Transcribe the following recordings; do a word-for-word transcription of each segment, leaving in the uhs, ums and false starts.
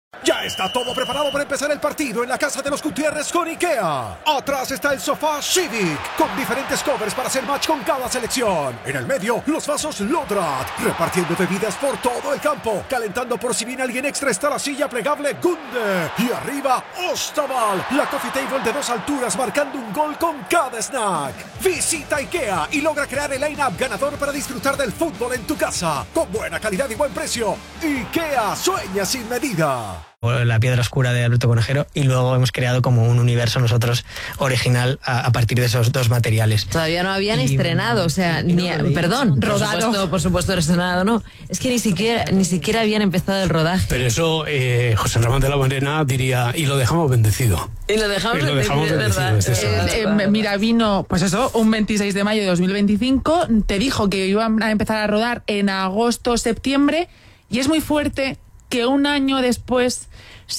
Ya está todo preparado para empezar el partido en la casa de los Gutiérrez con IKEA. Atrás está el sofá Civic, con diferentes covers para hacer match con cada selección. En el medio, los vasos Lodrat, repartiendo bebidas por todo el campo. Calentando por si viene alguien extra está la silla plegable Gunde. Y arriba, Ostaval, la coffee table de dos alturas marcando un gol con cada snack. Visita IKEA y logra crear el line-up ganador para disfrutar del fútbol en tu casa. Con buena calidad y buen precio. IKEA sueña sin medida. La piedra oscura de Alberto Conejero, y luego hemos creado como un universo nosotros original a, a partir de esos dos materiales. Todavía no habían y, estrenado, o sea, y ni, no perdón, por rodado. Supuesto, por supuesto, estrenado, no. Es que ni siquiera ni siquiera habían empezado el rodaje. Pero eso, eh, José Ramón de la Morena diría, y lo dejamos bendecido. Y lo dejamos, y lo dejamos bendecido, bendecido, es ¿verdad? Eh, eh, mira, vino, pues eso, un veintiséis de mayo de dos mil veinticinco, te dijo que iban a empezar a rodar en agosto, septiembre, y es muy fuerte que un año después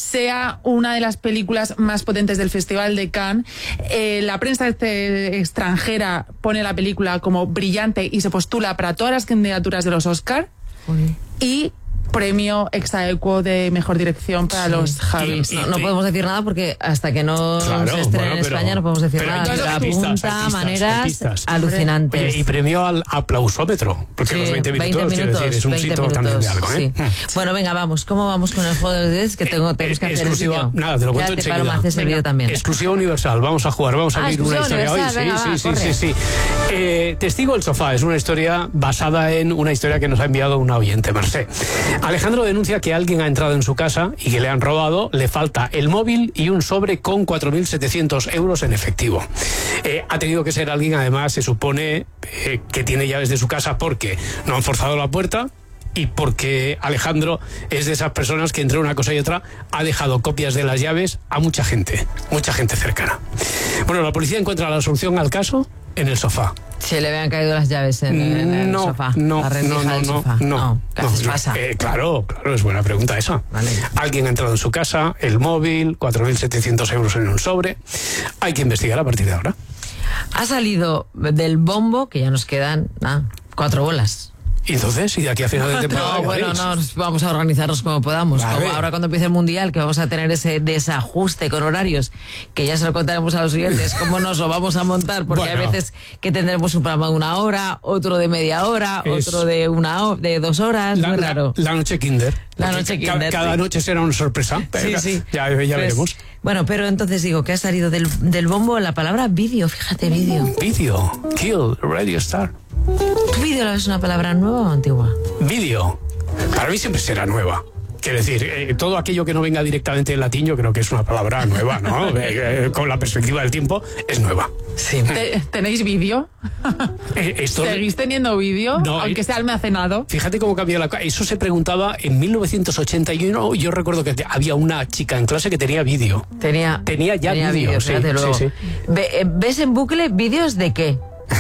sea una de las películas más potentes del Festival de Cannes. Eh, la prensa este, extranjera pone la película como brillante y se postula para todas las candidaturas de los Oscar. Uy. Y premio ex aequo de mejor dirección para sí. los Javis. No, no podemos decir nada porque hasta que no claro, se estrene bueno, en pero, España no podemos decir nada. Pero apunta artistas, maneras artistas. alucinantes. Oye, y premio al aplausómetro, porque sí, los veinte minutos, veinte minutos decir, es un sitio también de algo. ¿eh? Sí. Bueno, venga, vamos. ¿Cómo vamos con el juego de diez? Que tengo, tenemos que hacer exclusiva, el vídeo. Nada, te lo cuento enseguida. enseguida. Haces el vídeo también. Exclusiva universal. Vamos a jugar, vamos a abrir ah, una historia hoy. Venga, sí, va, sí, sí, sí, sí. Eh, Testigo el sofá es una historia basada en una historia que nos ha enviado un oyente, Mercé. Alejandro denuncia que alguien ha entrado en su casa y que le han robado, le falta el móvil y un sobre con cuatro mil setecientos euros en efectivo. Eh, ha tenido que ser alguien, además, se supone eh, que tiene llaves de su casa porque no han forzado la puerta y porque Alejandro es de esas personas que entre una cosa y otra ha dejado copias de las llaves a mucha gente, mucha gente cercana. Bueno, la policía encuentra la solución al caso en el sofá. Se le habían caído las llaves en, en el no, sofá. No, la no, no, del no, sofá. no, no. ¿Qué no, haces, no pasa? Eh, claro, claro, es buena pregunta esa. Vale. Alguien ha entrado en su casa, el móvil, cuatro mil setecientos euros en un sobre. Hay que investigar a partir de ahora. Ha salido del bombo, que ya nos quedan ah, cuatro bolas. ¿Y entonces? ¿Y de aquí a final de temporada? No, bueno, no, vamos a organizarnos como podamos. Como ahora cuando empiece el Mundial, que vamos a tener ese desajuste con horarios, que ya se lo contaremos a los siguientes, cómo nos lo vamos a montar, porque bueno. hay veces que tendremos un programa de una hora, otro de media hora, es otro de una de dos horas, la, muy raro. La, la noche Kinder. La noche Kinder. Cada, cada sí. noche será una sorpresa. Sí, sí. Ya, ya pues, veremos. Bueno, pero entonces digo que ha salido del, del bombo la palabra vídeo, fíjate, vídeo. Vídeo, Kill, Radio Star. ¿Tu vídeo es una palabra nueva o antigua? Vídeo. Para mí siempre será nueva. Quiero decir, eh, todo aquello que no venga directamente del latín, yo creo que es una palabra nueva, ¿no? eh, eh, con la perspectiva del tiempo, es nueva. Sí. ¿Tenéis vídeo? Eh, esto... ¿Seguís teniendo vídeo? No, aunque sea almacenado. Fíjate cómo cambió la cosa. Eso se preguntaba en mil novecientos ochenta y uno. Yo recuerdo que había una chica en clase que tenía vídeo. Tenía, tenía ya vídeo, sí, luego. sí, sí. Ve, ¿Ves en bucle vídeos de qué?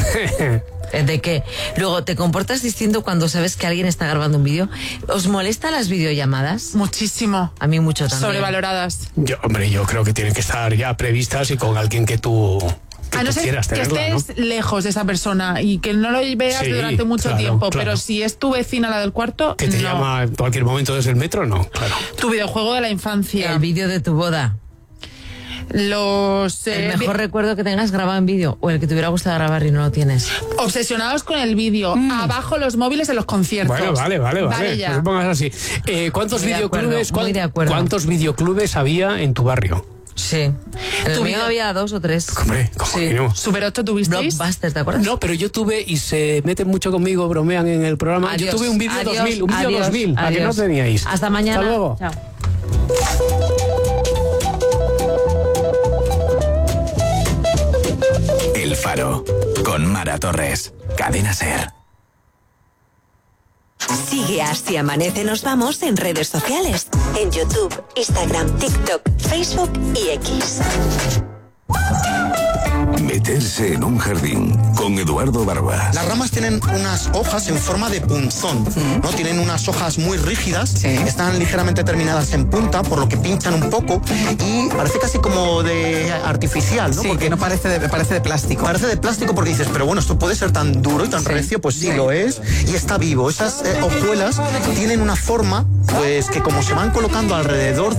¿De qué? Luego, ¿te comportas distinto cuando sabes que alguien está grabando un vídeo? ¿Os molestan las videollamadas? Muchísimo. A mí mucho también. Sobrevaloradas. Yo, hombre, yo creo que tienen que estar ya previstas y con alguien que tú... Que a no ser que tenerla, estés ¿no? lejos de esa persona y que no lo veas sí, durante mucho claro, tiempo, claro. pero si es tu vecina la del cuarto, que te no. llama en cualquier momento desde el metro, no, claro. Tu videojuego de la infancia. El vídeo de tu boda. Los eh, el mejor vi- recuerdo que tengas grabado en vídeo o el que te hubiera gustado grabar y no lo tienes. Obsesionados con el vídeo. Mm. Abajo los móviles en los conciertos. Bueno, vale, vale, vale. vale ya. No te pongas así. Eh, ¿Cuántos muy videoclubes? Muy de acuerdo. ¿Cuántos videoclubes había en tu barrio? Sí. En el mío había dos o tres. Hombre, ¿cómo sí. no? Super ocho tuvisteis. Blockbuster, ¿te acuerdas? No, pero yo tuve, y se meten mucho conmigo, bromean en el programa. Adiós, yo tuve un vídeo adiós, dos mil, un vídeo adiós, dos mil, adiós. ¿a que no teníais? Hasta mañana. Hasta luego. Chao. El Faro, con Mara Torres, Cadena SER. Sigue a Si Amanece Nos Vamos en redes sociales, en YouTube, Instagram, TikTok, Facebook y X. Meterse en un jardín con Eduardo Barba. Las ramas tienen unas hojas en forma de punzón, mm. ¿no? Tienen unas hojas muy rígidas, sí. Están ligeramente terminadas en punta, por lo que pinchan un poco y parece casi como de artificial, ¿no? Sí, porque que no parece de, parece de plástico. Parece de plástico porque dices, pero bueno, esto puede ser tan duro y tan sí. recio, pues sí, sí lo es y está vivo. Esas eh, hojuelas tienen una forma, pues que como se van colocando alrededor